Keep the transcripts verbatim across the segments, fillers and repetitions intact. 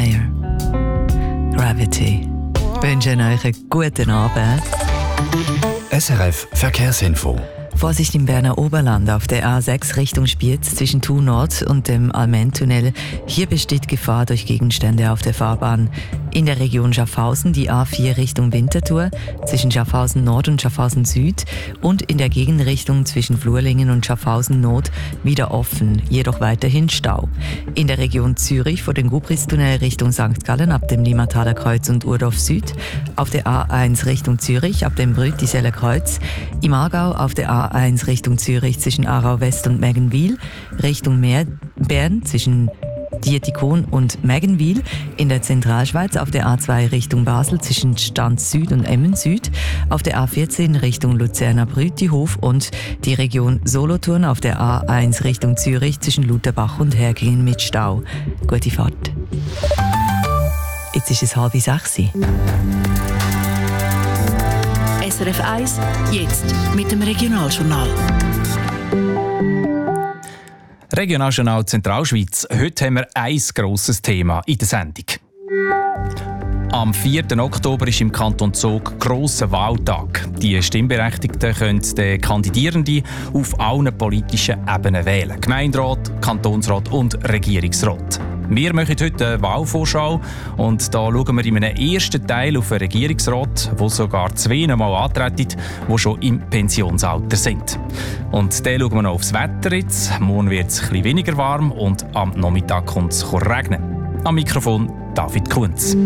Fire. Gravity. Ich wünsche euch einen guten Abend. S R F Verkehrsinfo. Vorsicht im Berner Oberland auf der A sechs Richtung Spiez zwischen Thun Nord und dem Almentunnel. Hier besteht Gefahr durch Gegenstände auf der Fahrbahn. In der Region Schaffhausen die A vier Richtung Winterthur zwischen Schaffhausen Nord und Schaffhausen Süd und in der Gegenrichtung zwischen Flurlingen und Schaffhausen Nord wieder offen, jedoch weiterhin Stau. In der Region Zürich vor dem Gubristunnel Richtung Sankt Gallen ab dem Limataler Kreuz und Urdorf Süd, auf der A eins Richtung Zürich ab dem Brütiseller Kreuz, im Aargau auf der A eins Richtung Zürich zwischen Aarau West und Meggenwil, Richtung Meer, Bern zwischen Dietikon und Meggenwil, in der Zentralschweiz auf der A zwei Richtung Basel zwischen Stanz Süd und Emmen Süd, auf der A vierzehn Richtung Luzerner Brütihof und die Region Solothurn auf der A eins Richtung Zürich zwischen Lutherbach und Hergingen mit Stau. Gute Fahrt. Jetzt ist es halb sechs. S R F eins, jetzt mit dem Regionaljournal. Regionaljournal Zentralschweiz. Heute haben wir ein grosses Thema in der Sendung. Am vierten Oktober ist im Kanton Zug grosser Wahltag. Die Stimmberechtigten können die Kandidierenden auf allen politischen Ebenen wählen. Gemeinderat, Kantonsrat und Regierungsrat. Wir machen heute eine Wahlvorschau und da schauen wir in einem ersten Teil auf einen Regierungsrat, der sogar zweimal antritt, die schon im Pensionsalter sind. Und dann schauen wir noch aufs Wetter jetzt. Morgen wird es etwas weniger warm und am Nachmittag kommt es regnen. Am Mikrofon David Kunz.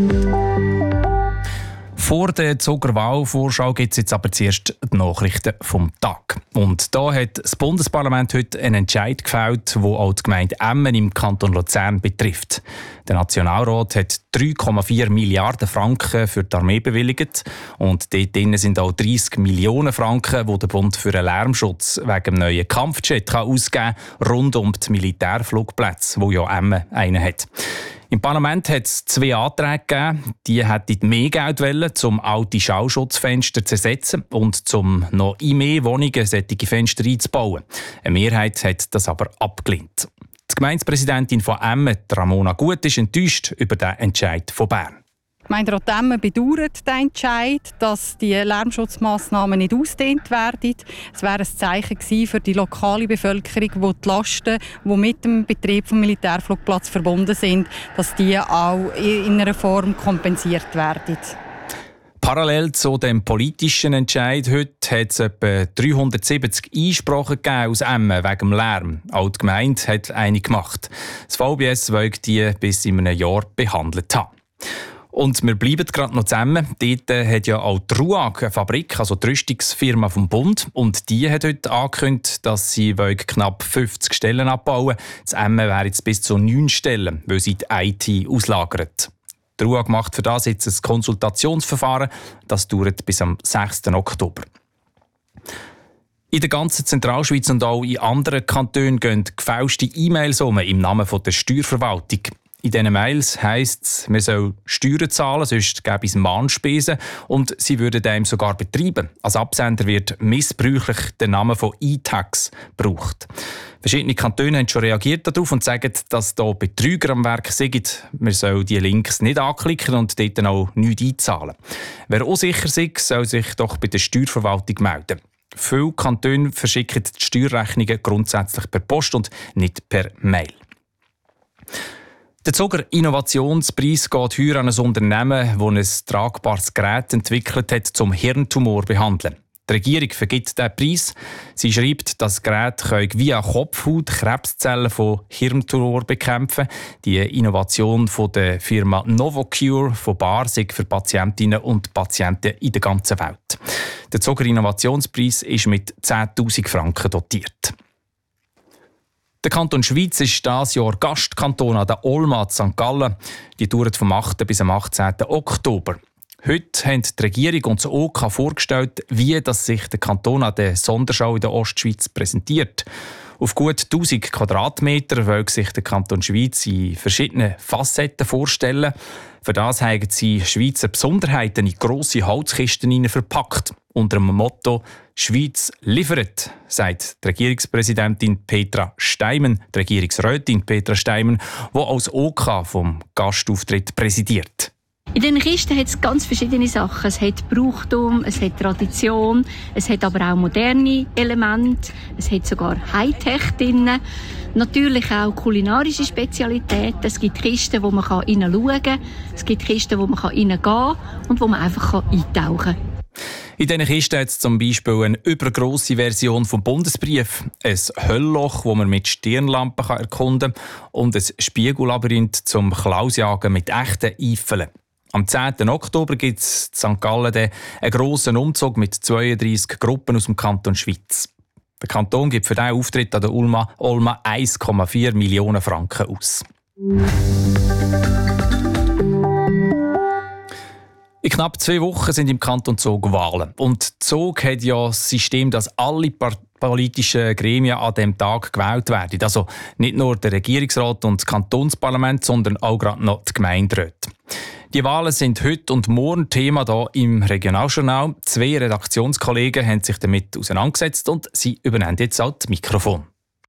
Vor der Zuger Wahlvorschau gibt es jetzt aber zuerst die Nachrichten vom Tag. Und da hat das Bundesparlament heute einen Entscheid gefällt, der auch die Gemeinde Emmen im Kanton Luzern betrifft. Der Nationalrat hat drei Komma vier Milliarden Franken für die Armee bewilligt. Und dort drin sind auch dreißig Millionen Franken, die der Bund für einen Lärmschutz wegen dem neuen Kampfjet ausgeben kann, rund um die Militärflugplätze, wo ja Emmen einen hat. Im Parlament hat es zwei Anträge gegeben. Die hätten mehr Geld wollen, um alte Schauschutzfenster zu ersetzen und um noch in mehr Wohnungen solche Fenster einzubauen. Eine Mehrheit hat das aber abgelehnt. Die Gemeindepräsidentin von Emmen, Ramona Gut, ist enttäuscht über den Entscheid von Bern. Die Gemeinderat Emmen bedauert den Entscheid, dass die Lärmschutzmaßnahmen nicht ausgedehnt werden. Es wäre ein Zeichen gewesen für die lokale Bevölkerung, wo die Lasten, die mit dem Betrieb des Militärflugplatzes verbunden sind, dass die auch in einer Form kompensiert werden. Parallel zu dem politischen Entscheid heute hat es etwa dreihundertsiebzig Einsprachen aus Emmen wegen dem Lärm. Auch die Gemeinde hat eine gemacht. Das V B S will die bis in einem Jahr behandelt haben. Und wir bleiben gerade noch zusammen. Dort hat ja auch die RUAG, eine Fabrik, also die Rüstungsfirma vom Bund. Und die hat heute angekündigt, dass sie knapp fünfzig Stellen abbauen wollen. Das Emmen wäre jetzt bis zu neun Stellen, weil sie die I T auslagert. Die RUAG macht für das jetzt ein Konsultationsverfahren. Das dauert bis am sechsten Oktober. In der ganzen Zentralschweiz und auch in anderen Kantonen gehen gefälschte E-Mails um im Namen der Steuerverwaltung. In diesen Mails heisst es, man soll Steuern zahlen, sonst gäbe es Mahnspesen und sie würden dem sogar betreiben. Als Absender wird missbräuchlich der Name von E-Tax gebraucht. Verschiedene Kantone haben schon reagiert darauf und sagen, dass da Betrüger am Werk sind. Man soll die Links nicht anklicken und dort dann auch nichts einzahlen. Wer unsicher ist, soll sich doch bei der Steuerverwaltung melden. Viele Kantone verschicken die Steuerrechnungen grundsätzlich per Post und nicht per Mail. Der Zuger Innovationspreis geht heuer an ein Unternehmen, das ein tragbares Gerät entwickelt hat, zum Hirntumor zu behandeln. Die Regierung vergibt diesen Preis. Sie schreibt, das Gerät könne via Kopfhaut Krebszellen von Hirntumor bekämpfen. Die Innovation von der Firma Novocure von Baar sei für Patientinnen und Patienten in der ganzen Welt. Der Zuger Innovationspreis ist mit zehntausend Franken dotiert. Der Kanton Schwyz ist dieses Jahr Gastkanton an der Olma Sankt Gallen. Die dauert vom achten bis am achtzehnten Oktober. Heute haben die Regierung und das O K vorgestellt, wie das sich der Kanton an der Sonderschau in der Ostschweiz präsentiert. Auf gut tausend Quadratmeter will sich der Kanton Schwyz in verschiedenen Facetten vorstellen. Für das haben sie Schweizer Besonderheiten in grosse Holzkisten verpackt. Unter dem Motto «Schweiz liefert», sagt die Regierungspräsidentin Petra Steimann, die Regierungsrätin Petra Steimann, die als OK vom Gastauftritt präsidiert. In den Kisten hat es ganz verschiedene Sachen. Es hat Brauchtum, es hat Tradition, es hat aber auch moderne Elemente, es hat sogar Hightech drin. Natürlich auch kulinarische Spezialitäten. Es gibt Kisten, wo man hineinschauen kann, es gibt Kisten, wo man reingehen kann und wo man einfach eintauchen kann. In diesen Kisten hat es zum Beispiel eine übergrosse Version vom Bundesbrief, ein Höllloch, das man mit Stirnlampen erkunden kann, und ein Spiegellabyrinth zum Klausjagen mit echten Eifeln. Am zehnten Oktober gibt es in Sankt Gallen einen grossen Umzug mit zweiunddreissig Gruppen aus dem Kanton Schwyz. Der Kanton gibt für diesen Auftritt an der Ulma, Olma eins Komma vier Millionen Franken aus. In knapp zwei Wochen sind im Kanton Zug Wahlen. Und Zug hat ja das System, dass alle politischen Gremien an diesem Tag gewählt werden. Also nicht nur der Regierungsrat und das Kantonsparlament, sondern auch gerade noch die Gemeinderäte. Die Wahlen sind heute und morgen Thema hier im Regionaljournal. Zwei Redaktionskollegen haben sich damit auseinandergesetzt und sie übernehmen jetzt auch das Mikrofon.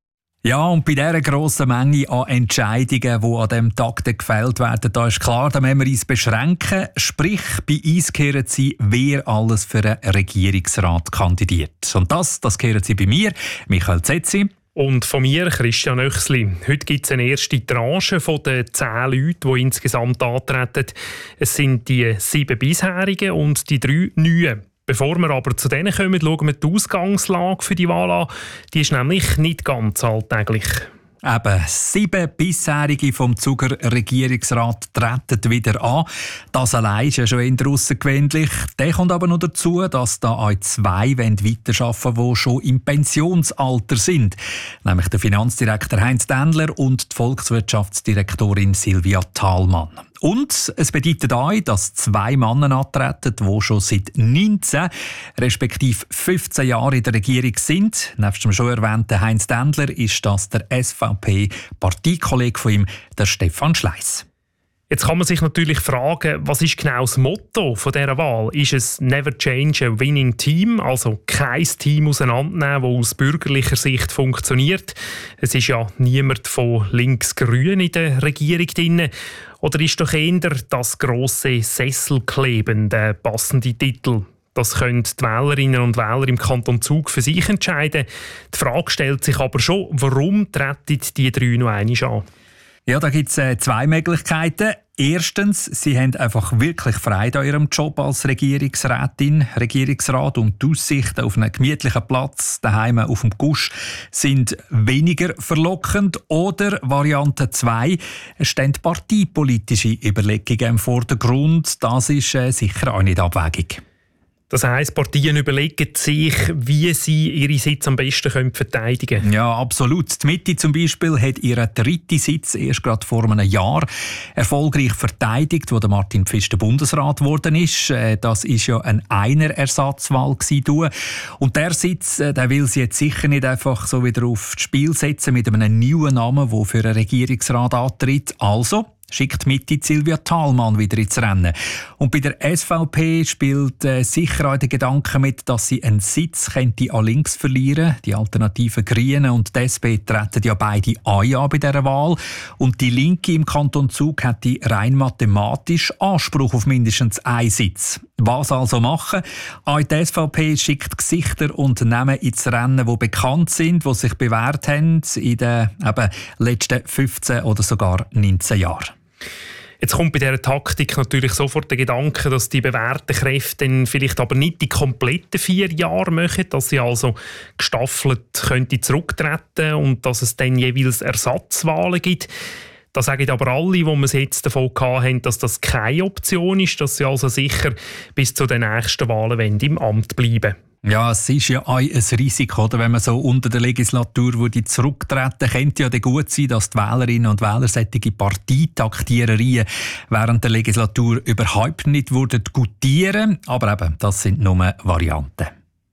Ja, und bei dieser grossen Menge an Entscheidungen, die an diesem Tag gefällt werden, da ist klar, da müssen wir uns beschränken. Sprich, bei uns kehren sie, wer alles für einen Regierungsrat kandidiert. Und das, das kehren sie bei mir, Michael Zetzi. Und von mir, Christian Oechsli. Heute gibt es eine erste Tranche von den zehn Leuten, die insgesamt antreten. Es sind die sieben bisherigen und die drei neuen. Bevor wir aber zu denen kommen, schauen wir die Ausgangslage für die Wahl an. Die ist nämlich nicht ganz alltäglich. Eben, sieben bisherige vom Zuger Regierungsrat treten wieder an. Das allein ist ja schon eher außergewöhnlich. Der kommt aber noch dazu, dass da auch zwei weiterarbeiten wollen, die schon im Pensionsalter sind. Nämlich der Finanzdirektor Heinz Dändler und die Volkswirtschaftsdirektorin Silvia Thalmann. Und es bedeutet auch, dass zwei Männer antreten, die schon seit neunzehn respektive fünfzehn Jahren in der Regierung sind. Nebst dem schon erwähnten Heinz Dändler ist das der S V P-Parteikollege von ihm, der Stefan Schleiss. Jetzt kann man sich natürlich fragen, was ist genau das Motto von dieser Wahl? Ist es «Never change a winning team», also kein Team auseinandernehmen, das aus bürgerlicher Sicht funktioniert? Es ist ja niemand von links-grün in der Regierung drin. Oder ist doch eher das grosse Sesselkleben der passende Titel? Das können die Wählerinnen und Wähler im Kanton Zug für sich entscheiden. Die Frage stellt sich aber schon, warum treten die drei noch einmal an? Ja, da gibt es äh, zwei Möglichkeiten. Erstens, sie haben einfach wirklich Freude an ihrem Job als Regierungsrätin, Regierungsrat, und die Aussichten auf einen gemütlichen Platz daheim auf dem Gusch sind weniger verlockend. Oder Variante zwei, es stehen parteipolitische Überlegungen im Vordergrund. Das ist äh, sicher auch nicht abwegig. Das heisst, Partien überlegen sich, wie sie ihre Sitze am besten können verteidigen können. Ja, absolut. Die Mitte zum Beispiel hat ihren dritten Sitz erst gerade vor einem Jahr erfolgreich verteidigt, wo der Martin Pfister Bundesrat geworden ist. Das ist ja eine Einer-Ersatzwahl gewesen. Und der Sitz, den will sie jetzt sicher nicht einfach so wieder aufs Spiel setzen mit einem neuen Namen, der für einen Regierungsrat antritt. Also schickt Mitte Silvia Thalmann wieder ins Rennen. Und bei der S V P spielt äh, sicher auch der Gedanke mit, dass sie einen Sitz könnte an links verlieren. Die alternativen Grünen und die S P treten ja beide an bei dieser Wahl. Und die Linke im Kanton Zug hätte rein mathematisch Anspruch auf mindestens einen Sitz. Was also machen? Auch die S V P schickt Gesichter und Namen ins Rennen, die bekannt sind, die sich bewährt haben in den eben, letzten fünfzehn oder sogar neunzehn Jahren. Jetzt kommt bei dieser Taktik natürlich sofort der Gedanke, dass die bewährten Kräfte dann vielleicht aber nicht die kompletten vier Jahre machen, dass sie also gestaffelt könnte zurücktreten und dass es dann jeweils Ersatzwahlen gibt. Da sagen aber alle, die wir jetzt davon hatten, dass das keine Option ist, dass sie also sicher bis zu den nächsten Wahlen im Amt bleiben. Ja, es ist ja auch ein Risiko, oder? Wenn man so unter der Legislatur würde zurücktreten, könnte ja dann gut sein, dass die Wählerinnen und Wähler solche Parteitaktierereien während der Legislatur überhaupt nicht würden gutieren. Aber eben, das sind nur Varianten.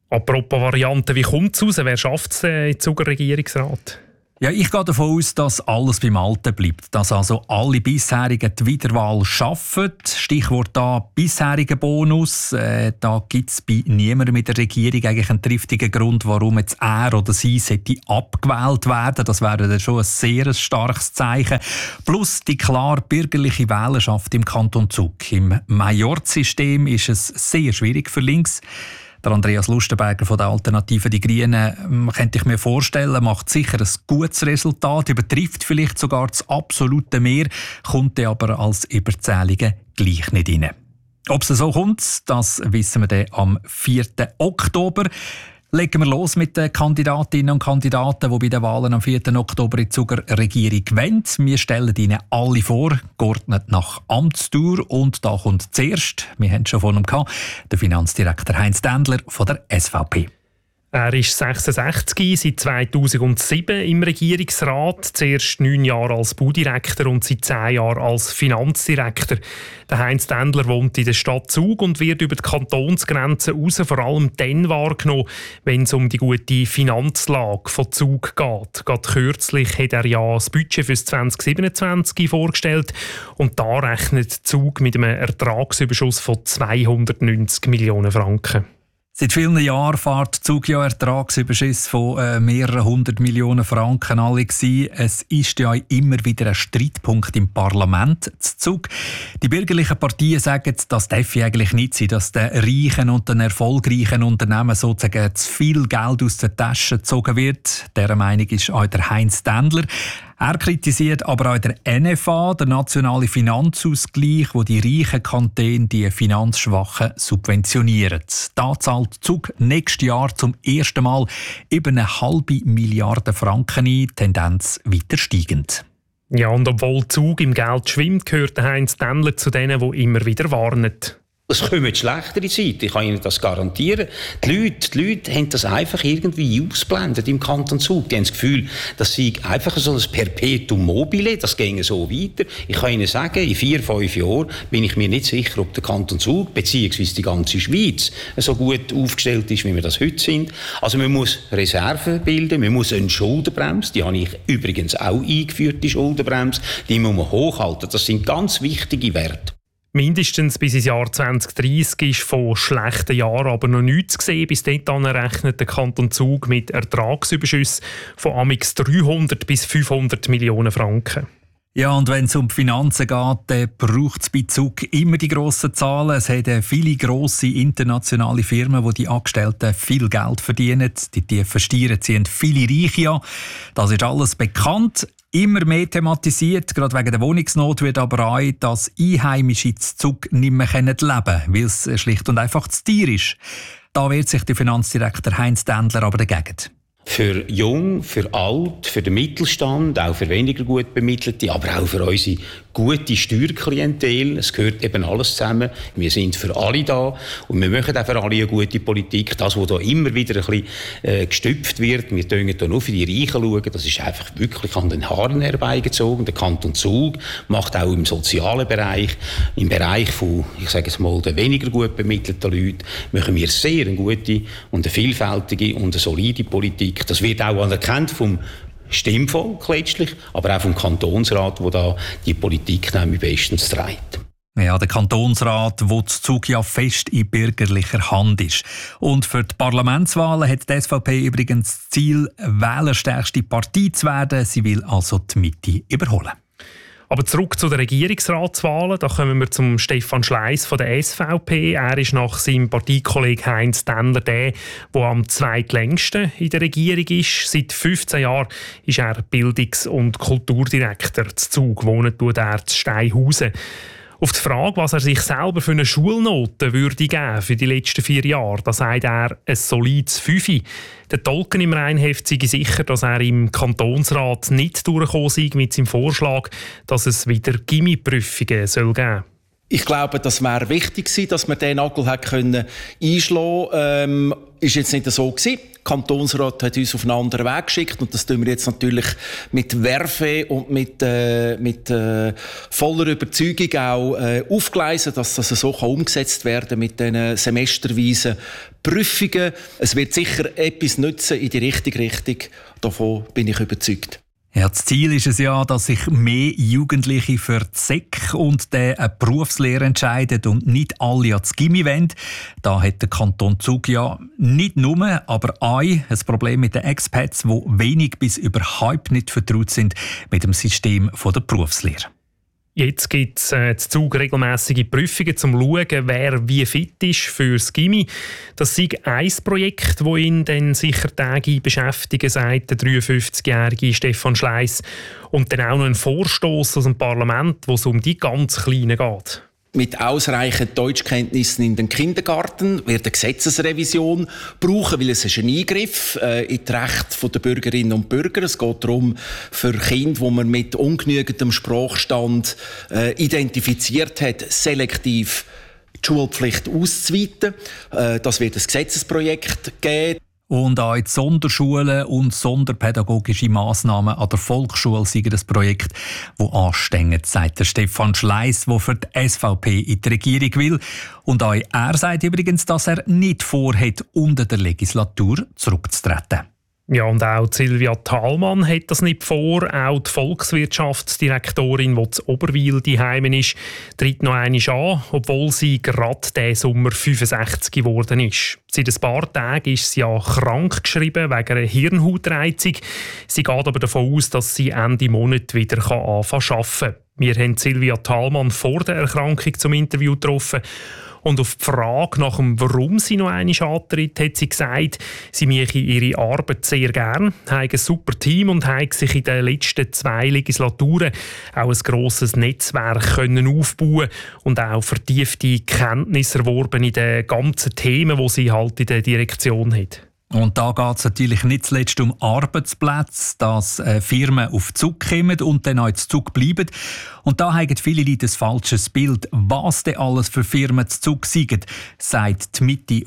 Apropos Varianten, wie kommt es raus? Wer schafft es äh, im Zuger Regierungsrat? Ja, ich gehe davon aus, dass alles beim Alten bleibt. Dass also alle bisherigen die Wiederwahl schaffen. Stichwort da bisheriger Bonus. Äh, da gibt es bei niemandem mit der Regierung eigentlich einen triftigen Grund, warum jetzt er oder sie sollte abgewählt werden. Das wäre dann schon ein sehr starkes Zeichen. Plus die klar bürgerliche Wählerschaft im Kanton Zug. Im Majorzsystem ist es sehr schwierig für links. Der Andreas Lustenberger von der Alternative Die Grünen, könnte ich mir vorstellen, macht sicher ein gutes Resultat, übertrifft vielleicht sogar das absolute Mehr, kommt dann aber als Überzählungen gleich nicht rein. Ob es so kommt, das wissen wir dann am vierten Oktober. Legen wir los mit den Kandidatinnen und Kandidaten, die bei den Wahlen am vierten Oktober in die Zuger Regierung wollen. Wir stellen ihnen alle vor, geordnet nach Amtsdauer. Und da kommt zuerst, wir haben es schon von ihm gehabt, der Finanzdirektor Heinz Dendler von der S V P. Er ist sechsundsechzig, seit zweitausendsieben im Regierungsrat, zuerst neun Jahre als Baudirektor und seit zehn Jahren als Finanzdirektor. Der Heinz Dendler wohnt in der Stadt Zug und wird über die Kantonsgrenzen raus vor allem dann wahrgenommen, wenn es um die gute Finanzlage von Zug geht. Gerade kürzlich hat er ja das Budget für zwanzig siebenundzwanzig vorgestellt und da rechnet Zug mit einem Ertragsüberschuss von zweihundertneunzig Millionen Franken. Seit vielen Jahren fährt Zug ja Ertragsüberschüsse von äh, mehreren hundert Millionen Franken alle gewesen. Es ist ja immer wieder ein Streitpunkt im Parlament zu Zug. Die bürgerlichen Parteien sagen, das darf eigentlich nicht sein, dass den reichen und den erfolgreichen Unternehmen sozusagen zu viel Geld aus den Taschen gezogen wird. Dieser Meinung ist auch der Heinz Dendler. Er kritisiert aber auch der N F A, der nationale Finanzausgleich, wo die reichen Kantone die Finanzschwachen subventionieren. Da zahlt Zug nächstes Jahr zum ersten Mal über eine halbe Milliarde Franken ein, Tendenz weiter steigend. Ja, und obwohl Zug im Geld schwimmt, gehört Heinz Dendler zu denen, die immer wieder warnen. Es kommen schlechtere Zeiten, ich kann Ihnen das garantieren. Die Leute, die Leute haben das einfach irgendwie ausblendet im Kanton Zug. Die haben das Gefühl, das sei einfach so ein Perpetuum mobile, das ginge so weiter. Ich kann Ihnen sagen, in vier, fünf Jahren bin ich mir nicht sicher, ob der Kanton Zug bzw. die ganze Schweiz so gut aufgestellt ist, wie wir das heute sind. Also man muss Reserven bilden, man muss eine Schuldenbremse, die habe ich übrigens auch eingeführt, die Schuldenbremse, die muss man hochhalten. Das sind ganz wichtige Werte. Mindestens bis ins Jahr zwanzig dreissig ist von schlechten Jahren aber noch nichts gesehen. Bis dahin rechnet der Kanton Zug mit Ertragsüberschüssen von amix dreihundert bis fünfhundert Millionen Franken. Ja, und wenn es um die Finanzen geht, dann braucht es bei Zug immer die grossen Zahlen. Es haben viele grosse internationale Firmen, die die Angestellten viel Geld verdienen. Die tiefen Steuern ziehen viele Reiche an. Das ist alles bekannt. Immer mehr thematisiert, gerade wegen der Wohnungsnot wird aber auch, dass Einheimische zu Zug nicht mehr leben können, weil es schlicht und einfach zu teuer ist. Da wehrt sich der Finanzdirektor Heinz Dendler aber dagegen. Für jung, für alt, für den Mittelstand, auch für weniger gut Bemittelte, aber auch für unsere gute Steuerklientel. Es gehört eben alles zusammen. Wir sind für alle da und wir machen auch für alle eine gute Politik. Das, was da immer wieder ein bisschen äh, gestüpft wird, wir schauen hier nur für die Reichen schauen, das ist einfach wirklich an den Haaren herbeigezogen. Der Kanton Zug macht auch im sozialen Bereich, im Bereich von, ich sage es mal, den weniger gut bemittelten Leuten, machen wir sehr eine gute und eine vielfältige und eine solide Politik. Das wird auch anerkannt vom Stimmvolk letztlich, aber auch vom Kantonsrat, der da die Politik nämlich bestens trägt. Ja, der Kantonsrat, wo das Zug ja fest in bürgerlicher Hand ist. Und für die Parlamentswahlen hat die S V P übrigens das Ziel, wählerstärkste Partei zu werden. Sie will also die Mitte überholen. Aber zurück zu den Regierungsratswahlen. Da kommen wir zum Stefan Schleiss von der S V P. Er ist nach seinem Parteikollegen Heinz Dendler der, der am zweitlängsten in der Regierung ist. Seit fünfzehn Jahren ist er Bildungs- und Kulturdirektor zu Zug. Wohnen tut er zu Steinhausen. Auf die Frage, was er sich selber für eine Schulnote würde geben für die letzten vier Jahre, da sagt er ein solides Fünfi. Der Tolken im Rheinheft sei sicher, dass er im Kantonsrat nicht durchgekommen sei mit seinem Vorschlag, dass es wieder Gimmi-Prüfungen soll geben. Ich glaube, das wäre wichtig gewesen, dass man den Nagel hat können einschlagen. Ähm, ist jetzt nicht so gewesen. Der Kantonsrat hat uns auf einen anderen Weg geschickt und das tun wir jetzt natürlich mit Werfe und mit, äh, mit äh, voller Überzeugung auch äh, aufgleisen, dass das so kann umgesetzt werden mit diesen semesterweisen Prüfungen. Es wird sicher etwas nützen in die richtige Richtung. Davon bin ich überzeugt. Ja, das Ziel ist es ja, dass sich mehr Jugendliche für die S E C und die Berufslehre entscheiden und nicht alle ans Gymi wollen. Da hat der Kanton Zug ja nicht nur, aber auch ein Problem mit den Expats, die wenig bis überhaupt nicht vertraut sind mit dem System der Berufslehre. Jetzt gibt es äh, zu Zug regelmässige Prüfungen, um zu schauen, wer wie fit ist für das Gymi. Das ist ein Projekt, das ihn dann sicher Tage beschäftigen, sagt der dreiundfünfzigjährige Stefan Schleiss. Und dann auch noch ein Vorstoß aus dem Parlament, wo es um die ganz Kleinen geht. Mit ausreichend Deutschkenntnissen in den Kindergarten wird eine Gesetzesrevision brauchen, weil es ist ein Eingriff äh, in die Rechte der Bürgerinnen und Bürger. Es geht darum, für Kinder, die man mit ungenügendem Sprachstand äh, identifiziert hat, selektiv die Schulpflicht auszuweiten. Äh, das wird ein Gesetzesprojekt geben. Und auch die Sonderschulen und sonderpädagogische Massnahmen an der Volksschule sind das Projekt, das anstehen, sagt der Stefan Schleiss, der für die S V P in die Regierung will. Und auch er sagt übrigens, dass er nicht vorhat, unter der Legislatur zurückzutreten. Ja, und auch Silvia Thalmann hat das nicht vor. Auch die Volkswirtschaftsdirektorin, die zu Oberwil daheim ist, tritt noch einmal an, obwohl sie gerade diesen Sommer fünfundsechzig geworden ist. Seit ein paar Tagen ist sie ja krank geschrieben wegen einer Hirnhautreizung. Sie geht aber davon aus, dass sie Ende Monat wieder anfangen zu arbeiten. Wir haben Silvia Thalmann vor der Erkrankung zum Interview getroffen. Und auf die Frage nach dem, warum sie noch einmal antritt, hat sie gesagt, sie mache ihre Arbeit sehr gern, habe ein super Team und habe sich in den letzten zwei Legislaturen auch ein grosses Netzwerk können aufbauen und auch vertiefte Kenntnisse erworben in den ganzen Themen, die sie halt in der Direktion hat. Und da geht es natürlich nicht zuletzt um Arbeitsplätze, dass äh, Firmen auf Zug kommen und dann auch in Zug bleiben. Und da haben viele Leute ein falsches Bild, was denn alles für Firmen zu Zug sind, sagt die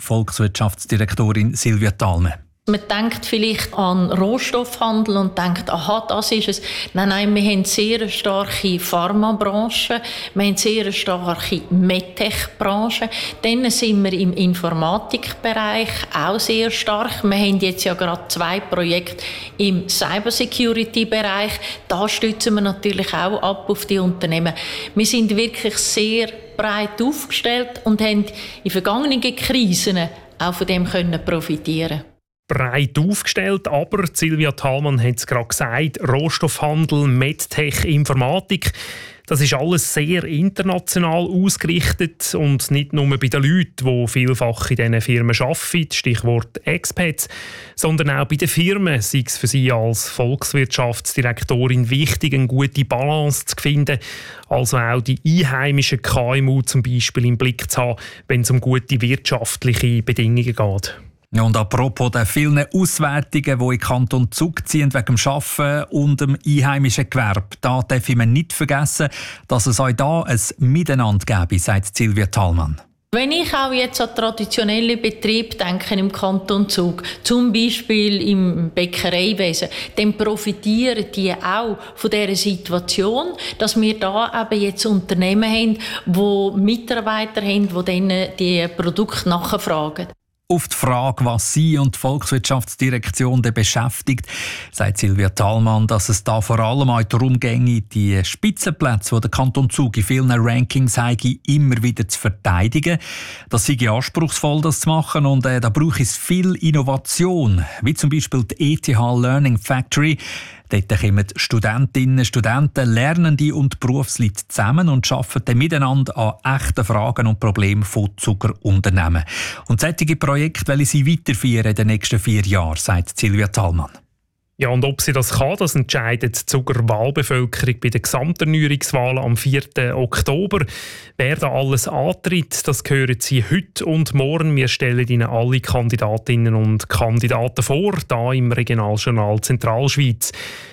Mitte-Volkswirtschaftsdirektorin Silvia Thalmann. Man denkt vielleicht an Rohstoffhandel und denkt, aha, das ist es. Nein, nein, wir haben eine sehr starke Pharmabranche, wir haben eine sehr starke MedTech-Branche. Dann sind wir im Informatikbereich auch sehr stark. Wir haben jetzt ja gerade zwei Projekte im Cybersecurity-Bereich. Da stützen wir natürlich auch ab auf die Unternehmen. Wir sind wirklich sehr breit aufgestellt und haben in vergangenen Krisen auch von dem können profitieren. Breit aufgestellt, aber Silvia Thalmann hat es gerade gesagt, Rohstoffhandel, MedTech, Informatik, das ist alles sehr international ausgerichtet und nicht nur bei den Leuten, die vielfach in diesen Firmen arbeiten, Stichwort Expats, sondern auch bei den Firmen, sei es für Sie als Volkswirtschaftsdirektorin wichtig, eine gute Balance zu finden, also auch die einheimischen K M U zum Beispiel im Blick zu haben, wenn es um gute wirtschaftliche Bedingungen geht. Ja, und apropos der vielen Auswertungen, die in den Kanton Zug ziehen wegen dem Arbeiten und dem einheimischen Gewerbe, da darf man nicht vergessen, dass es auch hier ein Miteinander gäbe, sagt Silvia Thalmann. Wenn ich auch jetzt an traditionelle Betriebe denke im Kanton Zug, zum Beispiel im Bäckereiwesen, dann profitieren die auch von dieser Situation, dass wir da eben jetzt Unternehmen haben, die Mitarbeiter haben, die dann die Produkte nachfragen. Auf die Frage, was sie und die Volkswirtschaftsdirektion beschäftigt, sagt Silvia Thalmann, dass es da vor allem auch darum ginge, die Spitzenplätze, die der Kanton Zug in vielen Rankings hat, immer wieder zu verteidigen. Das sei anspruchsvoll, das zu machen, und äh, da braucht es viel Innovation, wie zum Beispiel die E T H Learning Factory. Dort kommen Studentinnen, Studenten, Lernende und Berufsleute zusammen und arbeiten miteinander an echten Fragen und Problemen von Zuger Unternehmen. Und solche Projekte wollen sie weiterführen in den nächsten vier Jahren, sagt Silvia Thalmann. Ja, und ob sie das kann, das entscheidet die Zuger Wahlbevölkerung bei den Gesamterneuerungswahlen am vierten Oktober. Wer da alles antritt, das hören Sie heute und morgen. Wir stellen Ihnen alle Kandidatinnen und Kandidaten vor, hier im Regionaljournal Zentralschweiz.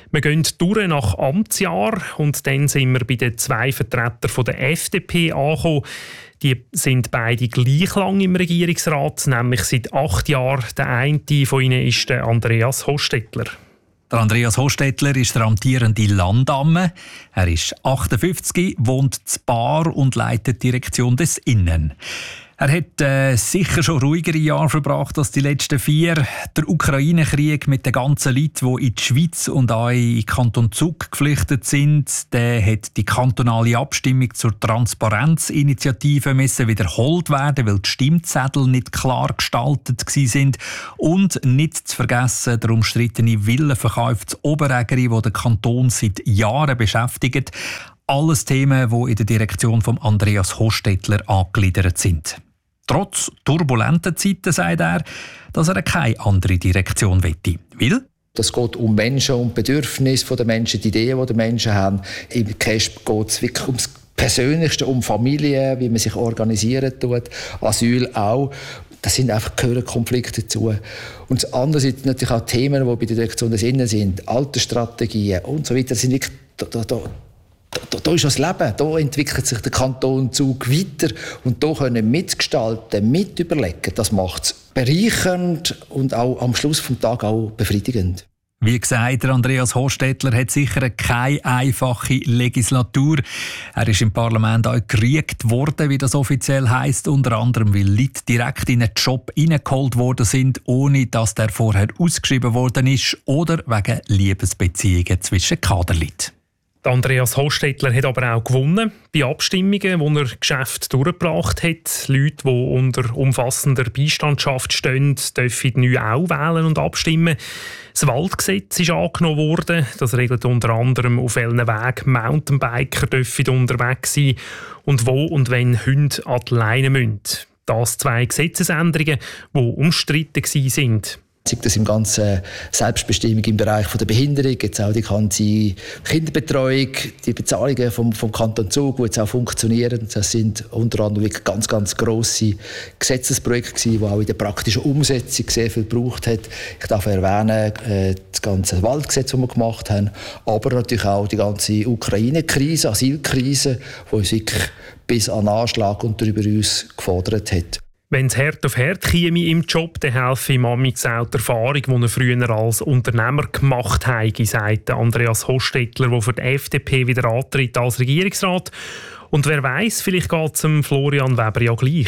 Wir gehen durch nach Amtsjahr und dann sind wir bei den zwei Vertretern der F D P angekommen. Die sind beide gleich lang im Regierungsrat, nämlich seit acht Jahren. Der eine von ihnen ist der Andreas Hostetler. Der Andreas Hostetler ist der amtierende Landamme. Er ist achtundfünfzig, wohnt in Baar und leitet die Direktion des Innen. Er hat äh, sicher schon ruhigere Jahre verbracht als die letzten vier. Der Ukraine-Krieg mit den ganzen Leuten, die in die Schweiz und auch in den Kanton Zug geflüchtet sind, der hat die kantonale Abstimmung zur Transparenzinitiative müssen wiederholt werden, weil die Stimmzettel nicht klar gestaltet waren. Und nicht zu vergessen der umstrittene Villenverkauf zu Oberägeri, der den Kanton seit Jahren beschäftigt. Alles Themen, die in der Direktion von Andreas Hostetler angegliedert sind. Trotz turbulenten Zeiten sagt er, dass er keine andere Direktion wette. Weil? Es geht um Menschen, um Bedürfnisse der Menschen, die Ideen, die die Menschen haben. Im C A S P geht es wirklich ums Persönlichste, um Familie, wie man sich organisieren tut, Asyl auch. Das sind einfach gehören Konflikte dazu. Und das andere sind natürlich auch Themen, die bei der Direktion des Innen sind, Altersstrategien und so weiter. Das sind wirklich, da, da, da, Da, da ist das Leben, da entwickelt sich der Kanton Zug weiter und da können mitgestalten, mitüberlegen, das macht es bereichernd und auch am Schluss des Tages auch befriedigend. Wie gesagt, der Andreas Hostetler hat sicher keine einfache Legislatur. Er ist im Parlament auch gerügt worden, wie das offiziell heisst, unter anderem, weil Leute direkt in einen Job reingeholt worden sind, ohne dass der vorher ausgeschrieben worden ist, oder wegen Liebesbeziehungen zwischen Kaderleuten. Andreas Hostetler hat aber auch gewonnen bei Abstimmungen, wo er Geschäfte durchgebracht hat. Leute, die unter umfassender Beistandschaft stehen, dürfen neu auch wählen und abstimmen. Das Waldgesetz ist angenommen worden. Das regelt unter anderem, auf welchen Weg Mountainbiker dürfen unterwegs sein und wo und wenn Hunde an die Leine müssen. Das zwei Gesetzesänderungen, die umstritten waren. Sei das im ganzen Selbstbestimmung im Bereich der Behinderung, jetzt auch die ganze Kinderbetreuung, die Bezahlungen vom, vom Kanton Zug, die jetzt auch funktionieren. Das sind unter anderem wirklich ganz, ganz grosse Gesetzesprojekte, die auch in der praktischen Umsetzung sehr viel gebraucht hat. Ich darf erwähnen, das ganze Waldgesetz, das wir gemacht haben, aber natürlich auch die ganze Ukraine-Krise, Asylkrise, die uns wirklich bis an Anschlag und darüber hinaus gefordert hat. Wenn es Herd auf Herd käme im Job, dann helfe ihm auch die Erfahrung, die er früher als Unternehmer gemacht hat, sagt Andreas Hostetler, der für die F D P wieder antritt als Regierungsrat. Und wer weiss, vielleicht geht es dem Florian Weber ja gleich.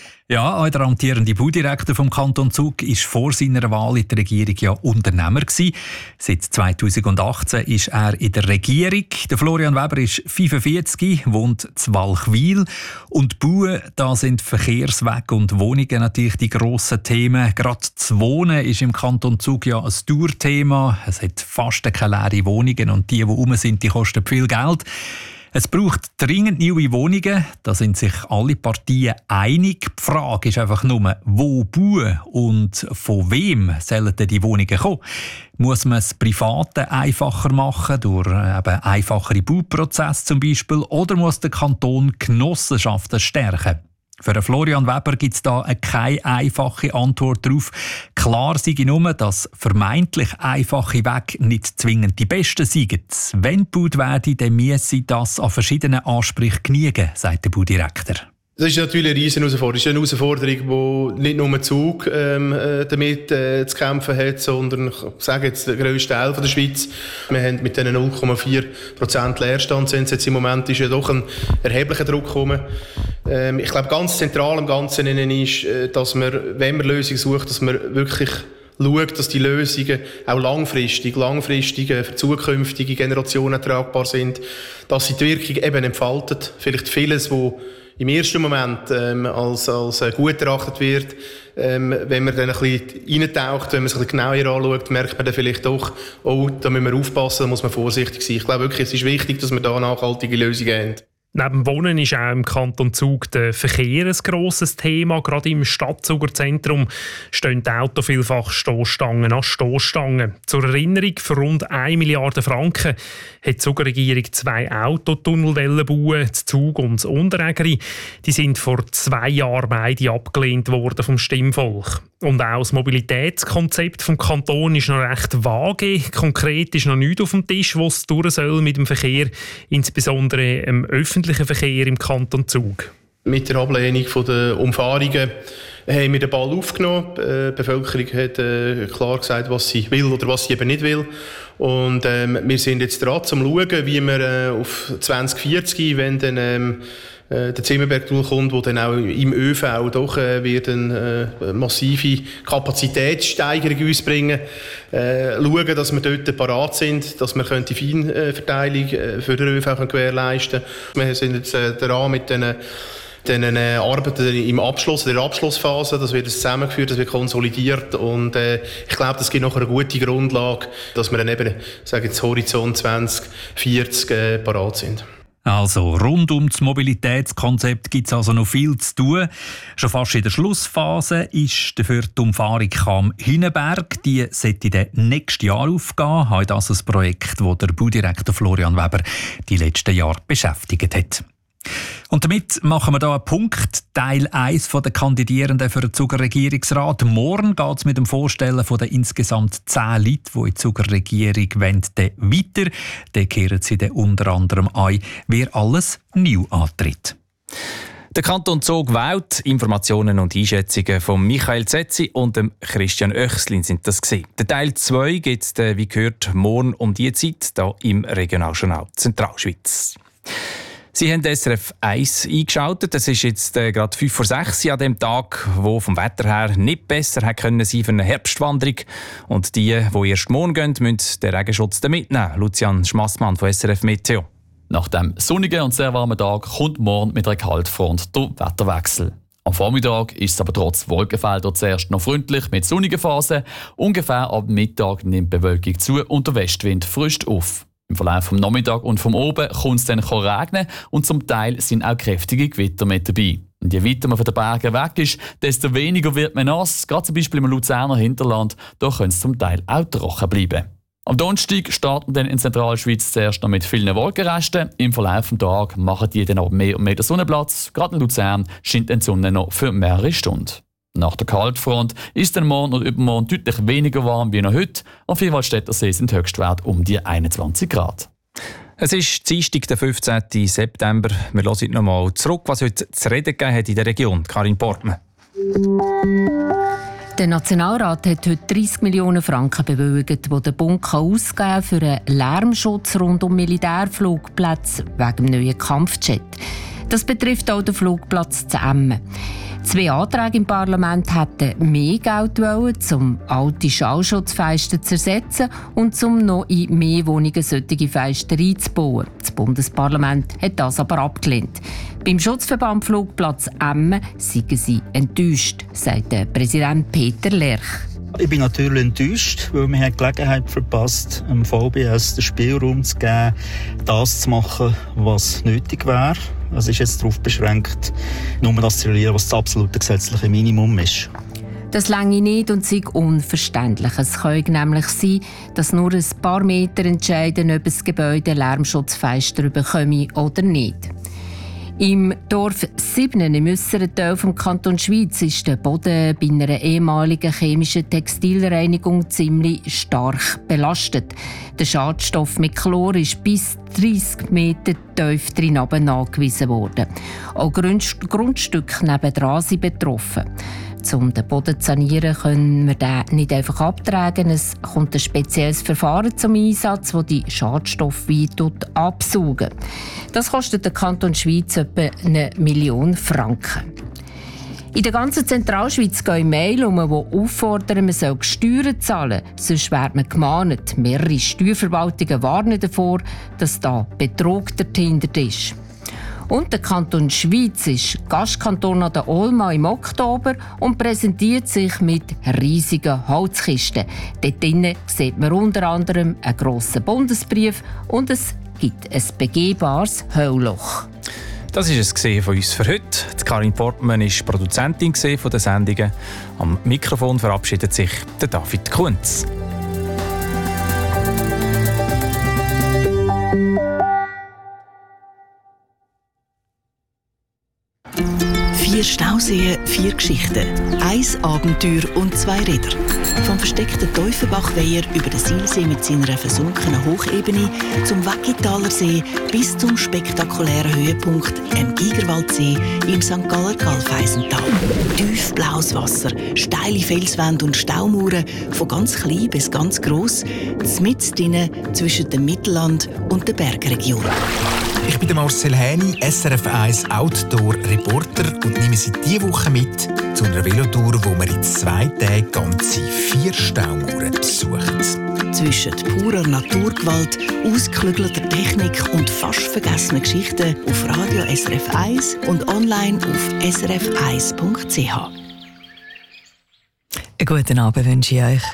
Ja, auch der amtierende Baudirektor vom Kanton Zug war vor seiner Wahl in der Regierung ja Unternehmer gewesen. Seit zweitausendachtzehn ist er in der Regierung. Der Florian Weber ist fünfundvierzig, wohnt in Walchwil. Und Bauen, da sind Verkehrswege und Wohnungen natürlich die grossen Themen. Gerade das Wohnen ist im Kanton Zug ja ein Dauerthema. Es hat fast keine leeren Wohnungen und die, die rum sind, die kosten viel Geld. Es braucht dringend neue Wohnungen, da sind sich alle Partien einig. Die Frage ist einfach nur, wo bauen und von wem sollen denn die Wohnungen kommen? Muss man das Private einfacher machen, durch eben einfachere Bauprozesse zum Beispiel, oder muss der Kanton Genossenschaften stärken? Für Florian Weber gibt es da keine einfache Antwort darauf. Klar sei nur, dass vermeintlich einfache Wege nicht zwingend die besten seien. Wenn gebaut werde, dann müsse das an verschiedenen Ansprüchen genügen, sagt der Baudirektor. Das ist natürlich eine riesen Herausforderung. Das ist eine Herausforderung, die nicht nur ein Zug ähm, damit äh, zu kämpfen hat, sondern ich sage jetzt der grösste Teil von der Schweiz. Wir haben mit diesen null Komma vier Prozent Leerstand sind jetzt im Moment ist ja doch ein erheblicher Druck gekommen. Ähm, ich glaube, ganz zentral am Ganzen ist, dass man, wenn man Lösungen sucht, dass man wirklich schaut, dass die Lösungen auch langfristig, langfristig für zukünftige Generationen tragbar sind, dass sie die Wirkung eben entfalten. Vielleicht vieles, wo im ersten Moment ähm, als, als äh, gut erachtet wird. Ähm, wenn man dann ein bisschen reintaucht, wenn man es ein bisschen genauer anschaut, merkt man dann vielleicht doch, oh, da müssen wir aufpassen, da muss man vorsichtig sein. Ich glaube wirklich, es ist wichtig, dass wir da nachhaltige Lösungen haben. Neben dem Wohnen ist auch im Kanton Zug der Verkehr ein grosses Thema. Gerade im Stadtzugerzentrum stehen die Autos vielfach Stoßstangen an Stoßstangen. Zur Erinnerung, für rund eine Milliarde Franken hat die Zugerregierung zwei Autotunnel bauen, das Zug und das Unterägeri. Die sind vor zwei Jahren beide abgelehnt worden vom Stimmvolk. Und auch das Mobilitätskonzept vom Kanton ist noch recht vage. Konkret ist noch nichts auf dem Tisch, wo es durch soll mit dem Verkehr, insbesondere im öffentlichen Verkehr im Kanton Zug. Mit der Ablehnung der Umfahrungen haben wir den Ball aufgenommen. Die Bevölkerung hat äh, klar gesagt, was sie will oder was sie eben nicht will. Und ähm, wir sind jetzt dran, um zu schauen, wie wir äh, auf zwanzig vierzig, wenn dann ähm, äh, der Zimmerberg-Tunnel kommt, wo dann auch im ÖV doch äh, wird eine äh, massive Kapazitätssteigerung uns bringen, äh, schauen, dass wir dort parat sind, dass wir die Feinverteilung äh, für den ÖV gewährleisten können. Wir sind jetzt äh, dran mit den Dann äh, Arbeiten im Abschluss, in der Abschlussphase, das wird zusammengeführt, das wird konsolidiert und äh, ich glaube, das gibt noch eine gute Grundlage, dass wir dann eben, sage jetzt Horizont zwanzig vierzig äh, parat sind. Also rund um das Mobilitätskonzept gibt es also noch viel zu tun. Schon fast in der Schlussphase ist dafür die Umfahrung Cham-Hünenberg. Die sollte dann nächstes Jahr aufgehen. Heute das ein Projekt, das der Baudirektor Florian Weber die letzten Jahre beschäftigt hat. Und damit machen wir hier einen Punkt. Teil eins der Kandidierenden für den Zuger Regierungsrat. Morgen geht es mit dem Vorstellen von den insgesamt zehn Leuten, die in die Zuger Regierung wollen, weiter. Dann kehren sie dann unter anderem ein, wer alles neu antritt. Der Kanton Zug wählt. Informationen und Einschätzungen von Michael Zetzi und dem Christian Oechslin sind das gewesen. Der Teil zwei gibt es, wie gehört, morgen um diese Zeit hier im Regionaljournal Zentralschweiz. Sie haben S R F eins eingeschaltet. Es ist jetzt äh, gerade fünf vor sechs an dem Tag, wo vom Wetter her nicht besser hätte können sein für eine Herbstwanderung. Und die, die erst morgen gehen, müssen den Regenschutz mitnehmen. Lucian Schmassmann von S R F Meteo. Nach dem sonnigen und sehr warmen Tag kommt morgen mit einer Kaltfront der Wetterwechsel. Am Vormittag ist es aber trotz Wolkenfelder zuerst noch freundlich mit sonnigen Phasen. Ungefähr ab Mittag nimmt die Bewölkung zu und der Westwind frischt auf. Im Verlauf vom Nachmittag und vom Oben kommt es dann regnen und zum Teil sind auch kräftige Gewitter mit dabei. Und je weiter man von den Bergen weg ist, desto weniger wird man nass. Gerade zum Beispiel im Luzerner Hinterland, da könnte es zum Teil auch trocken bleiben. Am Donnerstag starten wir dann in Zentralschweiz zuerst noch mit vielen Wolkenresten. Im Verlauf des Tages machen die dann auch mehr und mehr den Sonnenplatz. Gerade in Luzern scheint die Sonne noch für mehrere Stunden. Nach der Kaltfront ist dann morgen und übermorgen deutlich weniger warm wie noch heute. Am Vierwaldstätter See sind Höchstwerte um die einundzwanzig Grad. Es ist Dienstag, der fünfzehnten September. Wir hören noch mal zurück, was heute zu reden gegeben hat in der Region. Karin Portmann. Der Nationalrat hat heute dreissig Millionen Franken bewilligt, die der Bund ausgeben kann für einen Lärmschutz rund um Militärflugplätze wegen dem neuen Kampfjet. Das betrifft auch den Flugplatz zu Emmen. Zwei Anträge im Parlament hätten mehr Geld wollen, um alte Schallschutzfenster zu ersetzen und um noch in mehr Wohnungen solche Fenster einzubauen. Das Bundesparlament hat das aber abgelehnt. Beim Schutzverband Flugplatz Emmen seien sie enttäuscht, sagt der Präsident Peter Lerch. Ich bin natürlich enttäuscht, weil wir die Gelegenheit verpasst, dem V B S den Spielraum zu geben, das zu machen, was nötig wäre. Es ist jetzt darauf beschränkt, nur das zu realisieren, was das absolute gesetzliche Minimum ist. Das reiche nicht und sei unverständlich. Es könnte nämlich sein, dass nur ein paar Meter entscheiden, ob das Gebäude Lärmschutzfenster bekomme oder nicht. Im Dorf Sibnen im äusseren Teil des Kantons Schweiz ist der Boden bei einer ehemaligen chemischen Textilreinigung ziemlich stark belastet. Der Schadstoff mit Chlor ist bis dreissig Meter tief drin nachgewiesen worden. Auch Grundstücke nebendran sind betroffen. Um den Boden zu sanieren, können wir den nicht einfach abtragen. Es kommt ein spezielles Verfahren zum Einsatz, das die Schadstoffe absaugen. Das kostet den Kanton Schweiz etwa eine Million Franken. In der ganzen Zentralschweiz gehen Mail um, die auffordern, man soll Steuern zahlen, sonst wird man gemahnt. Mehrere Steuerverwaltungen warnen davor, dass da Betrug dahinter ist. Und der Kanton Schweiz ist Gastkanton an der Olma im Oktober und präsentiert sich mit riesigen Holzkisten. Dort drinnen sieht man unter anderem einen grossen Bundesbrief und es gibt ein begehbares Höllloch. Das war es von uns für heute. Die Karin Portmann war Produzentin von den Sendungen. Am Mikrofon verabschiedet sich der David Kunz. Vier Stauseen, vier Geschichten. Eins Abenteuer und zwei Räder. Vom versteckten Teufelbachweiher über den Silsee mit seiner versunkenen Hochebene zum Waggitaler See bis zum spektakulären Höhepunkt im Gigerwaldsee im Sankt Galler Galfeisental. Tiefblaues Wasser, steile Felswände und Staumauern von ganz klein bis ganz gross, mitten drinnen zwischen dem Mittelland und der Bergregion. Ich bin Marcel Häni, S R F eins Outdoor-Reporter und nehme Sie diese Woche mit zu einer Velotour, wo wir in zwei Tagen ganze vier Staumauern besuchen. Zwischen purer Naturgewalt, ausgeklügelter Technik und fast vergessenen Geschichten auf Radio S R F eins und online auf s r f eins punkt c h. Einen guten Abend wünsche ich euch.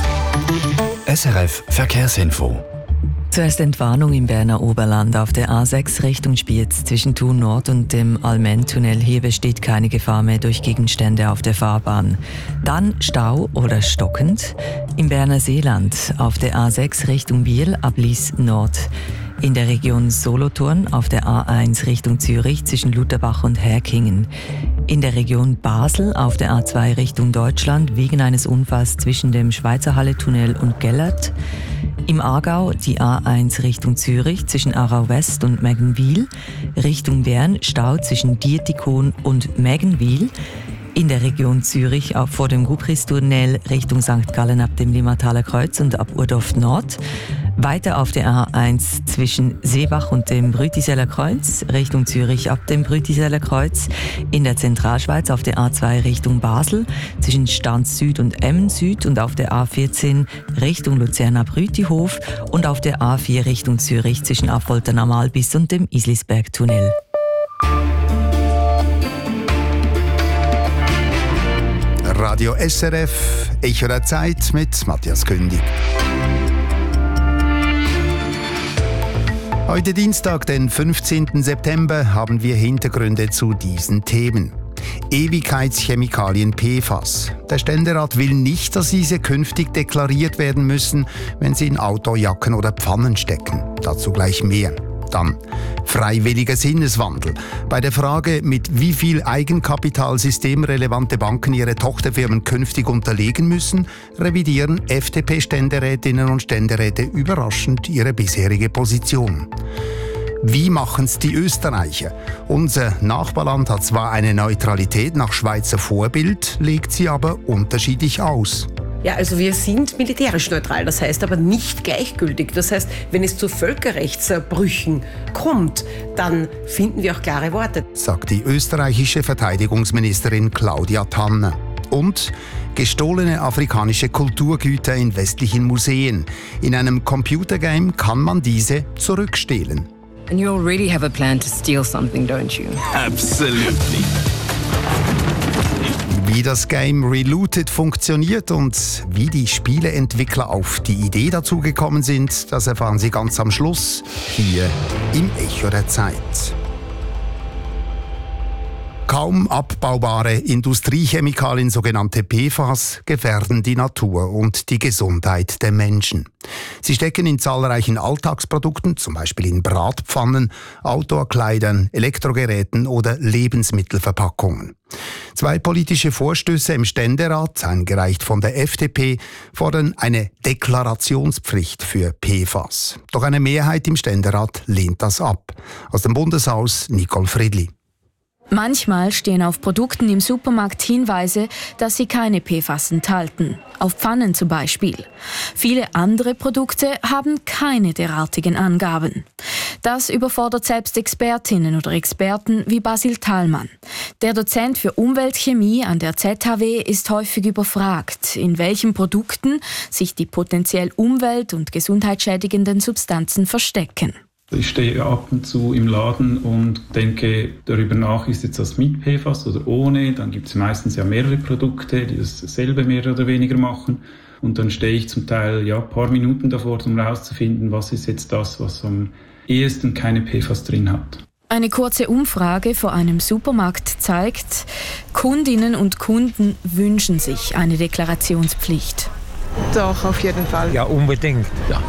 S R F Verkehrsinfo. Zuerst Entwarnung im Berner Oberland auf der A sechs Richtung Spiez zwischen Thun Nord und dem Almentunnel. Hier besteht keine Gefahr mehr durch Gegenstände auf der Fahrbahn. Dann Stau oder stockend im Berner Seeland auf der A sechs Richtung Biel ab Lies Nord. In der Region Solothurn auf der A eins Richtung Zürich zwischen Lutherbach und Herkingen. In der Region Basel auf der A zwei Richtung Deutschland wegen eines Unfalls zwischen dem Schweizerhalle-Tunnel und Gellert. Im Aargau die A eins Richtung Zürich zwischen Aarau West und Meggenwil. Richtung Bern Stau zwischen Dietikon und Meggenwil. In der Region Zürich auch vor dem Gubris-Tunnel Richtung Sankt Gallen ab dem Limataler Kreuz und ab Urdorf Nord. Weiter auf der A eins zwischen Seebach und dem Brütiseller Kreuz, Richtung Zürich ab dem Brütiseller Kreuz. In der Zentralschweiz auf der A zwei Richtung Basel, zwischen Stanz Süd und Emmen Süd und auf der A vierzehn Richtung Luzerner Brütihof und auf der A vier Richtung Zürich zwischen Affoltern am Albis und dem Islisberg-Tunnel. Radio S R F, Echo der Zeit mit Matthias Kündig. Heute Dienstag, den fünfzehnten September, haben wir Hintergründe zu diesen Themen. Ewigkeitschemikalien P F A S. Der Ständerat will nicht, dass diese künftig deklariert werden müssen, wenn sie in Autojacken oder Pfannen stecken. Dazu gleich mehr. Dann freiwilliger Sinneswandel. Bei der Frage, mit wie viel Eigenkapital systemrelevante Banken ihre Tochterfirmen künftig unterlegen müssen, revidieren F D P-Ständerätinnen und Ständeräte überraschend ihre bisherige Position. Wie machen's die Österreicher? Unser Nachbarland hat zwar eine Neutralität nach Schweizer Vorbild, legt sie aber unterschiedlich aus. Ja, also wir sind militärisch neutral, das heißt aber nicht gleichgültig. Das heißt, wenn es zu Völkerrechtsbrüchen kommt, dann finden wir auch klare Worte. Sagt die österreichische Verteidigungsministerin Claudia Tanner. Und gestohlene afrikanische Kulturgüter in westlichen Museen. In einem Computergame kann man diese zurückstehlen. And you already have a plan to steal something, don't you? Absolutely. Wie das Game Relooted funktioniert und wie die Spieleentwickler auf die Idee dazu gekommen sind, das erfahren Sie ganz am Schluss hier im Echo der Zeit. Kaum abbaubare Industriechemikalien, sogenannte P F A S, gefährden die Natur und die Gesundheit der Menschen. Sie stecken in zahlreichen Alltagsprodukten, zum Beispiel in Bratpfannen, Outdoor-Kleidern, Elektrogeräten oder Lebensmittelverpackungen. Zwei politische Vorstöße im Ständerat, eingereicht von der F D P, fordern eine Deklarationspflicht für P F A S. Doch eine Mehrheit im Ständerat lehnt das ab. Aus dem Bundeshaus Nicole Friedli. Manchmal stehen auf Produkten im Supermarkt Hinweise, dass sie keine P F A S enthalten. Auf Pfannen zum Beispiel. Viele andere Produkte haben keine derartigen Angaben. Das überfordert selbst Expertinnen oder Experten wie Basil Thalmann. Der Dozent für Umweltchemie an der Z H W ist häufig überfragt, in welchen Produkten sich die potenziell umwelt- und gesundheitsschädigenden Substanzen verstecken. Ich stehe ab und zu im Laden und denke darüber nach, ist jetzt das mit P F A S oder ohne. Dann gibt es meistens ja mehrere Produkte, die dasselbe mehr oder weniger machen. Und dann stehe ich zum Teil ja ein paar Minuten davor, um herauszufinden, was ist jetzt das, was am ehesten keine P F A S drin hat. Eine kurze Umfrage vor einem Supermarkt zeigt, Kundinnen und Kunden wünschen sich eine Deklarationspflicht. Doch, auf jeden Fall. Ja, unbedingt. Ja,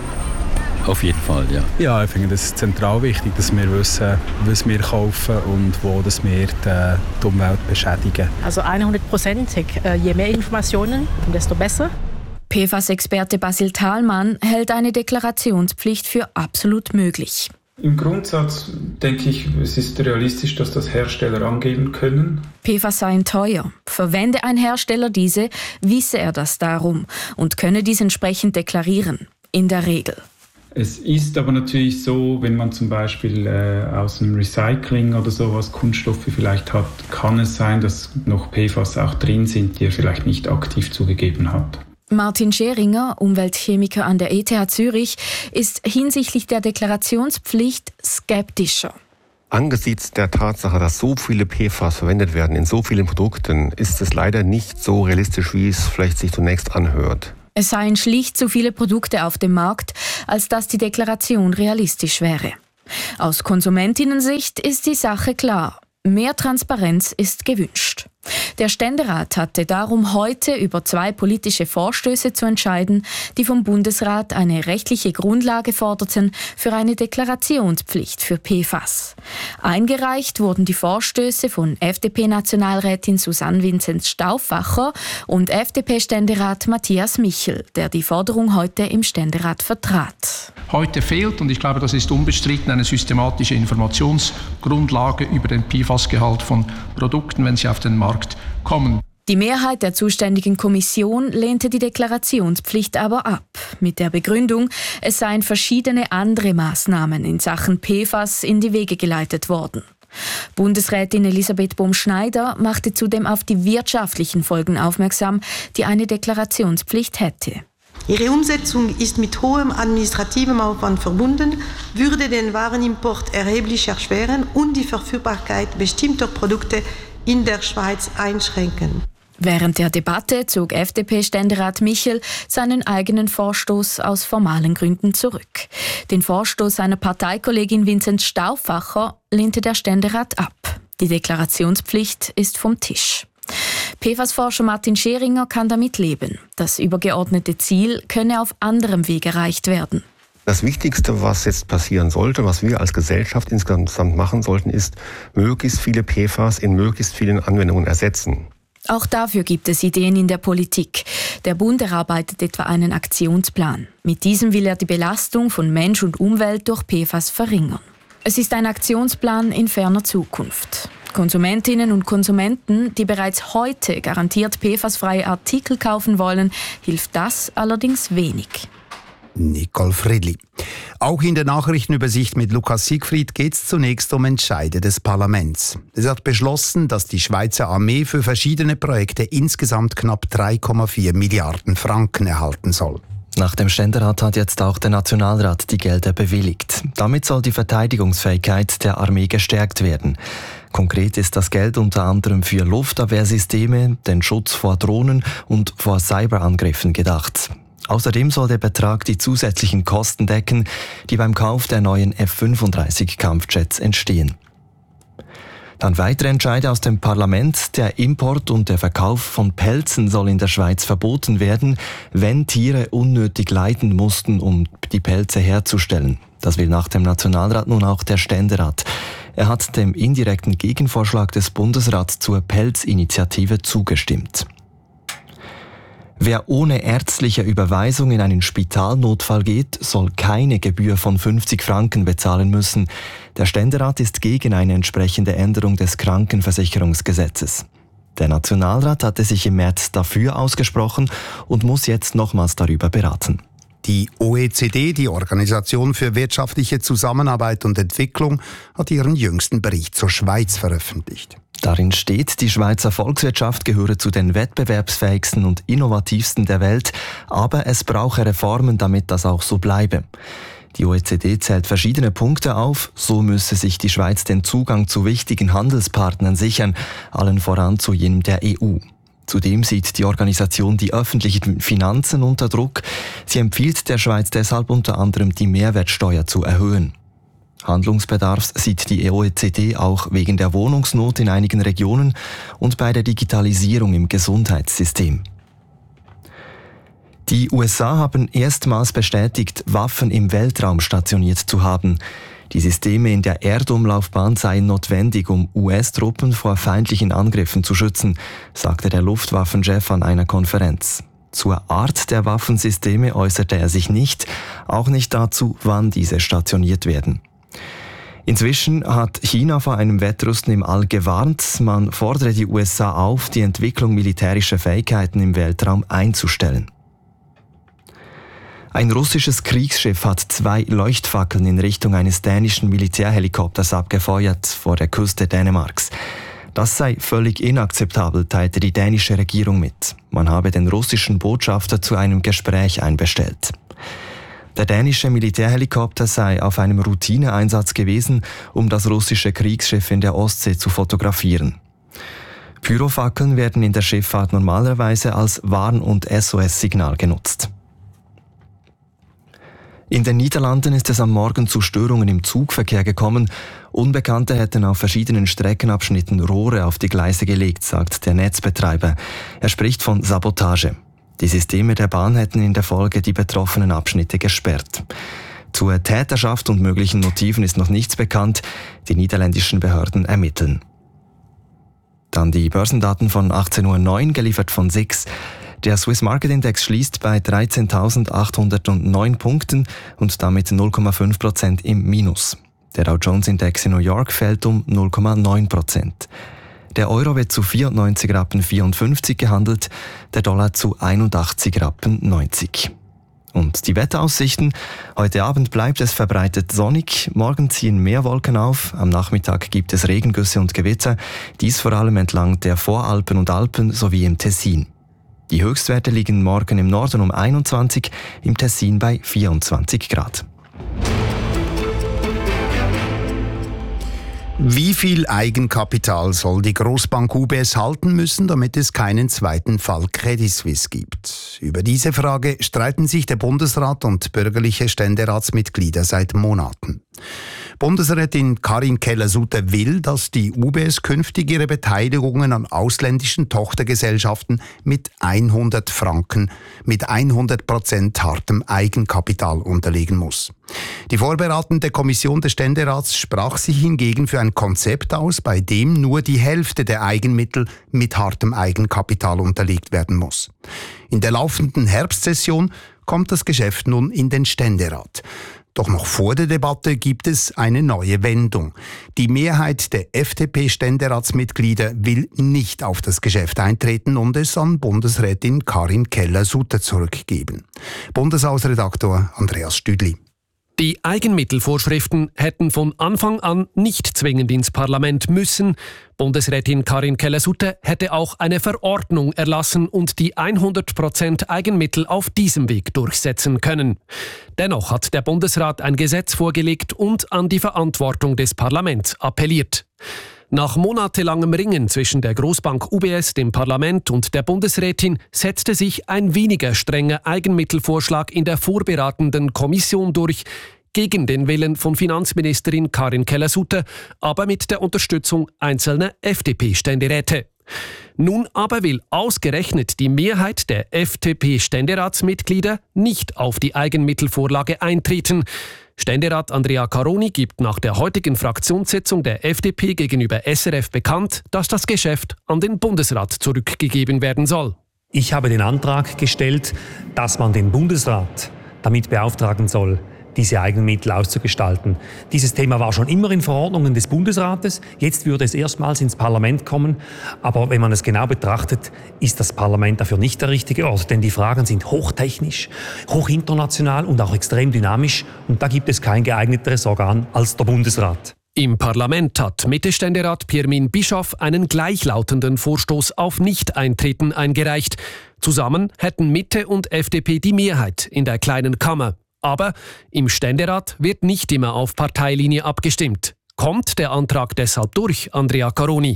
auf jeden Fall, ja. Ja, ich finde das zentral wichtig, dass wir wissen, was wir kaufen und wo dass wir die, die Umwelt beschädigen. Also hundertprozentig. Je mehr Informationen, desto besser. P F A S-Experte Basil Thalmann hält eine Deklarationspflicht für absolut möglich. Im Grundsatz denke ich, es ist realistisch, dass das Hersteller angeben können. P F A S seien teuer. Verwende ein Hersteller diese, wisse er das darum und könne dies entsprechend deklarieren. In der Regel. Es ist aber natürlich so, wenn man zum Beispiel äh, aus einem Recycling oder sowas Kunststoffe vielleicht hat, kann es sein, dass noch P F A S auch drin sind, die er vielleicht nicht aktiv zugegeben hat. Martin Scheringer, Umweltchemiker an der E T H Zürich, ist hinsichtlich der Deklarationspflicht skeptischer. Angesichts der Tatsache, dass so viele P F A S verwendet werden in so vielen Produkten, ist es leider nicht so realistisch, wie es vielleicht sich zunächst anhört. Es seien schlicht zu viele Produkte auf dem Markt, als dass die Deklaration realistisch wäre. Aus Konsumentinnensicht ist die Sache klar. Mehr Transparenz ist gewünscht. Der Ständerat hatte darum heute über zwei politische Vorstöße zu entscheiden, die vom Bundesrat eine rechtliche Grundlage forderten für eine Deklarationspflicht für P F A S. Eingereicht wurden die Vorstöße von F D P-Nationalrätin Susanne Vinzenz-Stauffacher und F D P-Ständerat Matthias Michel, der die Forderung heute im Ständerat vertrat. Heute fehlt, und ich glaube, das ist unbestritten, eine systematische Informationsgrundlage über den P F A S-Gehalt von Produkten, wenn sie auf den Markt kommen. Die Mehrheit der zuständigen Kommission lehnte die Deklarationspflicht aber ab, mit der Begründung, es seien verschiedene andere Maßnahmen in Sachen P F A S in die Wege geleitet worden. Bundesrätin Elisabeth Bohm-Schneider machte zudem auf die wirtschaftlichen Folgen aufmerksam, die eine Deklarationspflicht hätte. Ihre Umsetzung ist mit hohem administrativem Aufwand verbunden, würde den Warenimport erheblich erschweren und die Verfügbarkeit bestimmter Produkte in der Schweiz einschränken. Während der Debatte zog F D P-Ständerat Michel seinen eigenen Vorstoß aus formalen Gründen zurück. Den Vorstoß seiner Parteikollegin Vinzenz Stauffacher lehnte der Ständerat ab. Die Deklarationspflicht ist vom Tisch. P F A S-Forscher Martin Scheringer kann damit leben. Das übergeordnete Ziel könne auf anderem Weg erreicht werden. Das Wichtigste, was jetzt passieren sollte, was wir als Gesellschaft insgesamt machen sollten, ist, möglichst viele P F A S in möglichst vielen Anwendungen ersetzen. Auch dafür gibt es Ideen in der Politik. Der Bund erarbeitet etwa einen Aktionsplan. Mit diesem will er die Belastung von Mensch und Umwelt durch P F A S verringern. Es ist ein Aktionsplan in ferner Zukunft. Konsumentinnen und Konsumenten, die bereits heute garantiert P F A S-freie Artikel kaufen wollen, hilft das allerdings wenig. Nicole Friedli. Auch in der Nachrichtenübersicht mit Lukas Siegfried geht es zunächst um Entscheide des Parlaments. Es hat beschlossen, dass die Schweizer Armee für verschiedene Projekte insgesamt knapp drei Komma vier Milliarden Franken erhalten soll. Nach dem Ständerat hat jetzt auch der Nationalrat die Gelder bewilligt. Damit soll die Verteidigungsfähigkeit der Armee gestärkt werden. Konkret ist das Geld unter anderem für Luftabwehrsysteme, den Schutz vor Drohnen und vor Cyberangriffen gedacht. Außerdem soll der Betrag die zusätzlichen Kosten decken, die beim Kauf der neuen F fünfunddreißig Kampfjets entstehen. Dann weitere Entscheide aus dem Parlament. Der Import und der Verkauf von Pelzen soll in der Schweiz verboten werden, wenn Tiere unnötig leiden mussten, um die Pelze herzustellen. Das will nach dem Nationalrat nun auch der Ständerat. Er hat dem indirekten Gegenvorschlag des Bundesrats zur Pelzinitiative zugestimmt. Wer ohne ärztliche Überweisung in einen Spitalnotfall geht, soll keine Gebühr von fünfzig Franken bezahlen müssen. Der Ständerat ist gegen eine entsprechende Änderung des Krankenversicherungsgesetzes. Der Nationalrat hatte sich im März dafür ausgesprochen und muss jetzt nochmals darüber beraten. Die O E C D, die Organisation für wirtschaftliche Zusammenarbeit und Entwicklung, hat ihren jüngsten Bericht zur Schweiz veröffentlicht. Darin steht, die Schweizer Volkswirtschaft gehöre zu den wettbewerbsfähigsten und innovativsten der Welt, aber es brauche Reformen, damit das auch so bleibe. Die O E C D zählt verschiedene Punkte auf, so müsse sich die Schweiz den Zugang zu wichtigen Handelspartnern sichern, allen voran zu jenem der E U. Zudem sieht die Organisation die öffentlichen Finanzen unter Druck. Sie empfiehlt der Schweiz deshalb unter anderem, die Mehrwertsteuer zu erhöhen. Handlungsbedarf sieht die O E C D auch wegen der Wohnungsnot in einigen Regionen und bei der Digitalisierung im Gesundheitssystem. Die U S A haben erstmals bestätigt, Waffen im Weltraum stationiert zu haben. Die Systeme in der Erdumlaufbahn seien notwendig, um U S-Truppen vor feindlichen Angriffen zu schützen, sagte der Luftwaffenchef an einer Konferenz. Zur Art der Waffensysteme äußerte er sich nicht, auch nicht dazu, wann diese stationiert werden. Inzwischen hat China vor einem Wettrüsten im All gewarnt. Man fordere die U S A auf, die Entwicklung militärischer Fähigkeiten im Weltraum einzustellen. Ein russisches Kriegsschiff hat zwei Leuchtfackeln in Richtung eines dänischen Militärhelikopters abgefeuert vor der Küste Dänemarks. Das sei völlig inakzeptabel, teilte die dänische Regierung mit. Man habe den russischen Botschafter zu einem Gespräch einbestellt. Der dänische Militärhelikopter sei auf einem Routineeinsatz gewesen, um das russische Kriegsschiff in der Ostsee zu fotografieren. Pyrofackeln werden in der Schifffahrt normalerweise als Warn- und S O S-Signal genutzt. In den Niederlanden ist es am Morgen zu Störungen im Zugverkehr gekommen. Unbekannte hätten auf verschiedenen Streckenabschnitten Rohre auf die Gleise gelegt, sagt der Netzbetreiber. Er spricht von Sabotage. Die Systeme der Bahn hätten in der Folge die betroffenen Abschnitte gesperrt. Zur Täterschaft und möglichen Motiven ist noch nichts bekannt. Die niederländischen Behörden ermitteln. Dann die Börsendaten von achtzehn Uhr neun, geliefert von S I X. Der Swiss Market Index schließt bei dreizehntausendachthundertneun Punkten und damit null Komma fünf Prozent im Minus. Der Dow Jones Index in New York fällt um null Komma neun Prozent. Der Euro wird zu vierundneunzig Rappen vierundfünfzig gehandelt, der Dollar zu einundachtzig Rappen neunzig. Und die Wetteraussichten: Heute Abend bleibt es verbreitet sonnig, morgen ziehen mehr Wolken auf, am Nachmittag gibt es Regengüsse und Gewitter, dies vor allem entlang der Voralpen und Alpen sowie im Tessin. Die Höchstwerte liegen morgen im Norden um einundzwanzig, im Tessin bei vierundzwanzig Grad. Wie viel Eigenkapital soll die Großbank U B S halten müssen, damit es keinen zweiten Fall Credit Suisse gibt? Über diese Frage streiten sich der Bundesrat und bürgerliche Ständeratsmitglieder seit Monaten. Bundesrätin Karin Keller-Sutter will, dass die U B S künftig ihre Beteiligungen an ausländischen Tochtergesellschaften mit hundert Franken, mit hundert Prozent hartem Eigenkapital unterlegen muss. Die vorberatende Kommission des Ständerats sprach sich hingegen für ein Konzept aus, bei dem nur die Hälfte der Eigenmittel mit hartem Eigenkapital unterlegt werden muss. In der laufenden Herbstsession kommt das Geschäft nun in den Ständerat. Doch noch vor der Debatte gibt es eine neue Wendung. Die Mehrheit der F D P-Ständeratsmitglieder will nicht auf das Geschäft eintreten und es an Bundesrätin Karin Keller-Sutter zurückgeben. Bundeshausredaktor Andreas Stüdli. Die Eigenmittelvorschriften hätten von Anfang an nicht zwingend ins Parlament müssen. Bundesrätin Karin Keller-Sutter hätte auch eine Verordnung erlassen und die hundert Prozent Eigenmittel auf diesem Weg durchsetzen können. Dennoch hat der Bundesrat ein Gesetz vorgelegt und an die Verantwortung des Parlaments appelliert. Nach monatelangem Ringen zwischen der Großbank U B S, dem Parlament und der Bundesrätin setzte sich ein weniger strenger Eigenmittelvorschlag in der vorberatenden Kommission durch, gegen den Willen von Finanzministerin Karin Keller-Sutter, aber mit der Unterstützung einzelner F D P-Ständeräte. Nun aber will ausgerechnet die Mehrheit der F D P-Ständeratsmitglieder nicht auf die Eigenmittelvorlage eintreten. Ständerat Andrea Caroni gibt nach der heutigen Fraktionssitzung der F D P gegenüber S R F bekannt, dass das Geschäft an den Bundesrat zurückgegeben werden soll. Ich habe den Antrag gestellt, dass man den Bundesrat damit beauftragen soll, diese Eigenmittel auszugestalten. Dieses Thema war schon immer in Verordnungen des Bundesrates. Jetzt würde es erstmals ins Parlament kommen. Aber wenn man es genau betrachtet, ist das Parlament dafür nicht der richtige Ort. Denn die Fragen sind hochtechnisch, hochinternational und auch extrem dynamisch. Und da gibt es kein geeigneteres Organ als der Bundesrat. Im Parlament hat Mitte-Ständerat Pirmin Bischoff einen gleichlautenden Vorstoß auf Nicht-Eintreten eingereicht. Zusammen hätten Mitte und F D P die Mehrheit in der kleinen Kammer. Aber im Ständerat wird nicht immer auf Parteilinie abgestimmt. Kommt der Antrag deshalb durch, Andrea Caroni?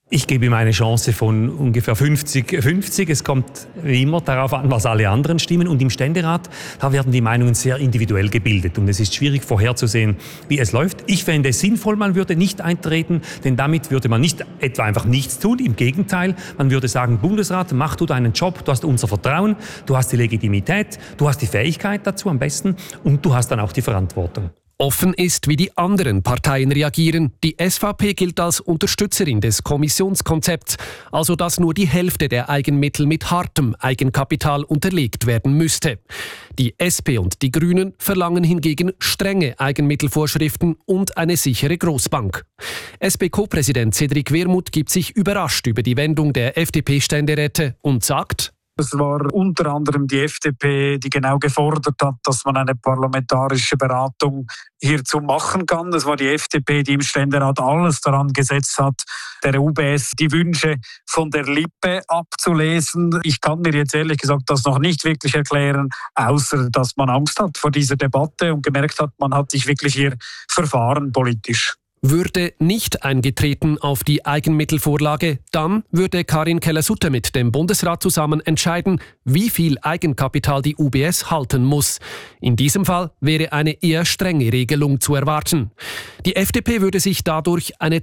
Ich gebe ihm eine Chance von ungefähr fünfzig fünfzig. Es kommt wie immer darauf an, was alle anderen stimmen. Und im Ständerat, da werden die Meinungen sehr individuell gebildet. Und es ist schwierig vorherzusehen, wie es läuft. Ich fände es sinnvoll, man würde nicht eintreten, denn damit würde man nicht etwa einfach nichts tun. Im Gegenteil, man würde sagen, Bundesrat, mach du deinen Job, du hast unser Vertrauen, du hast die Legitimität, du hast die Fähigkeit dazu am besten und du hast dann auch die Verantwortung. Offen ist, wie die anderen Parteien reagieren. Die S V P gilt als Unterstützerin des Kommissionskonzepts, also dass nur die Hälfte der Eigenmittel mit hartem Eigenkapital unterlegt werden müsste. Die S P und die Grünen verlangen hingegen strenge Eigenmittelvorschriften und eine sichere Großbank. S P-Co-Präsident Cedric Wermuth gibt sich überrascht über die Wendung der F D P-Ständeräte und sagt: Es war unter anderem die F D P, die genau gefordert hat, dass man eine parlamentarische Beratung hierzu machen kann. Es war die F D P, die im Ständerat alles daran gesetzt hat, der U B S die Wünsche von der Lippe abzulesen. Ich kann mir jetzt ehrlich gesagt das noch nicht wirklich erklären, außer dass man Angst hat vor dieser Debatte und gemerkt hat, man hat sich wirklich hier verfahren politisch. Würde nicht eingetreten auf die Eigenmittelvorlage, dann würde Karin Keller-Sutter mit dem Bundesrat zusammen entscheiden, wie viel Eigenkapital die U B S halten muss. In diesem Fall wäre eine eher strenge Regelung zu erwarten. Die F D P würde sich dadurch eine